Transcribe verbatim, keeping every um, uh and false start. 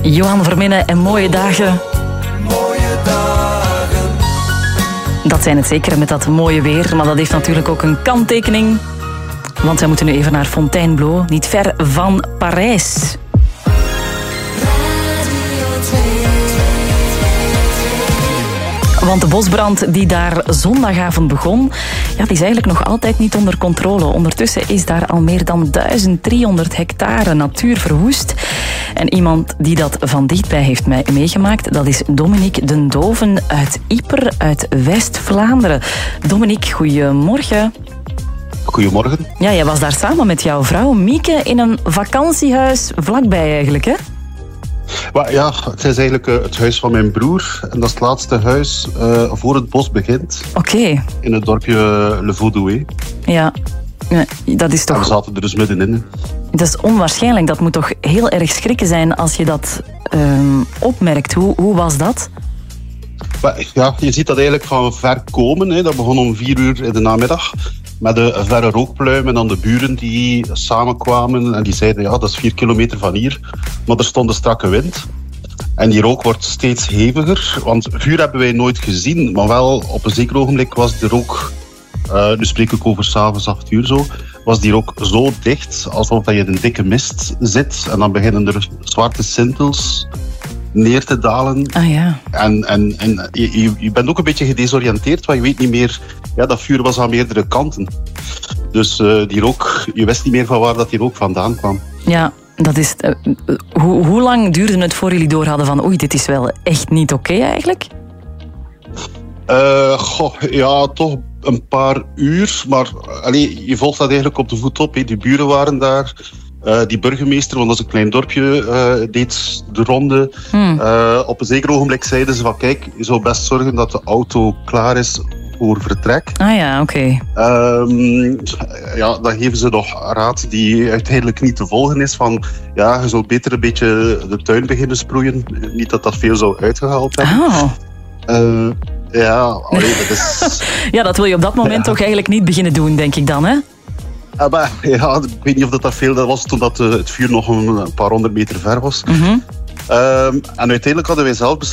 Johan Verminnen en Mooie Dagen. Mooie dagen. Dat zijn het zeker met dat mooie weer, maar dat heeft natuurlijk ook een kanttekening. Want wij moeten nu even naar Fontainebleau, niet ver van Parijs. Want de bosbrand die daar zondagavond begon, ja, die is eigenlijk nog altijd niet onder controle. Ondertussen is daar al meer dan duizend driehonderd hectare natuur verwoest. En iemand die dat van dichtbij heeft mij meegemaakt, dat is Dominique Den Doven uit Ieper, uit West-Vlaanderen. Dominique, goedemorgen. Goedemorgen. Ja, jij was daar samen met jouw vrouw Mieke in een vakantiehuis vlakbij eigenlijk, hè? Maar ja, het is eigenlijk uh, het huis van mijn broer. En dat is het laatste huis uh, voor het bos begint. Oké. Okay. In het dorpje Le Vaudoué. Ja. ja, dat is toch... En we zaten er dus middenin. Dat is onwaarschijnlijk. Dat moet toch heel erg schrikken zijn als je dat um, opmerkt. Hoe, hoe was dat? Maar, ja, je ziet dat eigenlijk van ver komen. Hè. Dat begon om vier uur in de namiddag. Met een verre rookpluim en dan de buren die samenkwamen en die zeiden, ja, dat is vier kilometer van hier. Maar er stond een strakke wind. En die rook wordt steeds heviger, want vuur hebben wij nooit gezien. Maar wel, op een zeker ogenblik was de rook, uh, nu spreek ik over 's avonds acht uur zo, was die rook zo dicht, alsof je in een dikke mist zit. En dan beginnen er zwarte sintels neer te dalen. Ah, ja. En, en, en je, je bent ook een beetje gedesoriënteerd, want je weet niet meer... Ja, dat vuur was aan meerdere kanten. Dus uh, die rook, je wist niet meer van waar dat die rook vandaan kwam. Ja, dat is... Uh, hoe, hoe lang duurde het voor jullie door hadden van... Oei, dit is wel echt niet oké okay, eigenlijk? Uh, goh, ja, toch een paar uur. Maar allee, je volgt dat eigenlijk op de voet op. Hè. Die buren waren daar... Uh, die burgemeester, want dat is een klein dorpje, uh, deed de ronde. Hmm. Uh, op een zeker ogenblik zeiden ze van kijk, je zou best zorgen dat de auto klaar is voor vertrek. Ah ja, oké. Okay. Um, ja, dan geven ze nog raad die uiteindelijk niet te volgen is van ja, je zou beter een beetje de tuin beginnen sproeien. Niet dat dat veel zou uitgehaald hebben. Oh. Uh, ja, allee, dat is... ja, dat wil je op dat moment ja. toch eigenlijk niet beginnen doen, denk ik dan, hè? Ja, maar, ja, ik weet niet of dat, dat veel dat was toen dat, uh, het vuur nog een, een paar honderd meter ver was. Mm-hmm. Um, en uiteindelijk hadden wij zelf